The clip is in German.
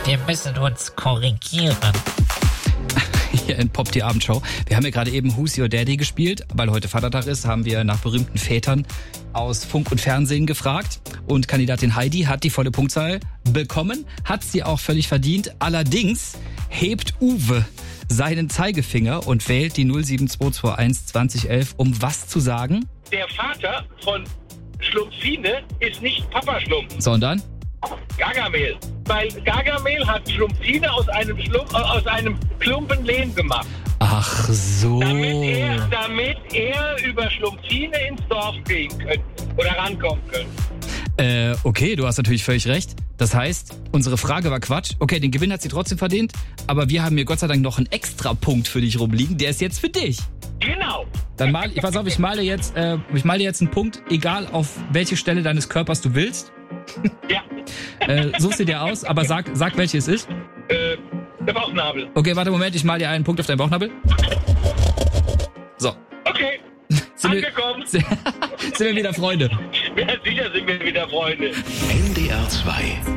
Wir müssen uns korrigieren. Hier in Pop die Abendshow. Wir haben ja gerade eben Who's Your Daddy gespielt. Weil heute Vatertag ist, haben wir nach berühmten Vätern aus Funk und Fernsehen gefragt. Und Kandidatin Heidi hat die volle Punktzahl bekommen, hat sie auch völlig verdient. Allerdings hebt Uwe seinen Zeigefinger und wählt die 07221 2011, um was zu sagen? Der Vater von Schlumpfine ist nicht Papa Schlumpf, Sondern? Gargamel. Weil Gargamel hat Schlumpfine aus einem Klumpen Lehm gemacht. Ach so. Damit er über Schlumpfine ins Dorf gehen könnte oder rankommen könnte. Okay, du hast natürlich völlig recht. Das heißt, unsere Frage war Quatsch. Okay, den Gewinn hat sie trotzdem verdient, aber wir haben hier Gott sei Dank noch einen extra Punkt für dich rumliegen. Der ist jetzt für dich. Genau. Dann ich male jetzt einen Punkt, egal auf welche Stelle deines Körpers du willst. Ja. Such sie dir aus, aber sag welche es ist. Der Bauchnabel. Okay, warte, Moment, ich mal dir einen Punkt auf deinen Bauchnabel. So. Okay. Angekommen. Sind wir wieder Freunde? Ja, sicher sind wir wieder Freunde. NDR 2